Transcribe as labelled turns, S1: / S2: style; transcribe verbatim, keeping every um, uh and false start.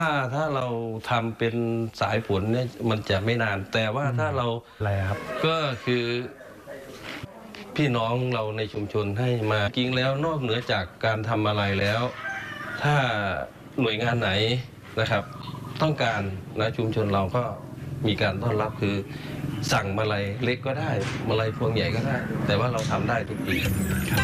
S1: ถ้าถ้าเราทำเป็นสายฝนเนี่ยมันจะไม่นานแต่ว่าถ้าเรา
S2: อะไรครับ
S1: ก็คือพี่น้องเราในชุมชนให้มาจริงแล้วนอกเหนือจากการทำอะไรแล้ว ถ้าหน่วยงานไหนนะครับต้องการนะชุมชนเราก็มีการต้อนรับคือสั่งมาลัยเล็กก็ได้มาลัยพวงใหญ่ก็ได้แต่ว่าเราทำได้ทุกปี